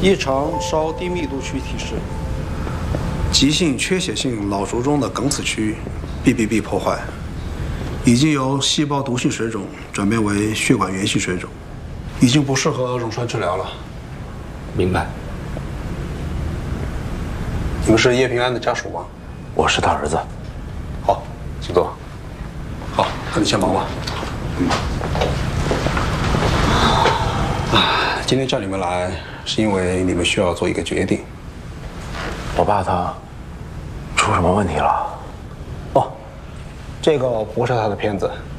异常稍低密度区提示。急性缺血性脑卒中的梗死区 BBB 破坏，已经由细胞毒性水肿转变为血管源性水肿，已经不适合溶栓治疗了。 明白。 你们是叶平安的家属吗？ 我是他儿子。 好，请坐。好，那你先忙吧。今天叫你们来，是因为你们需要做一个决定。 我爸他出什么问题了？ 哦，这个不是他的片子，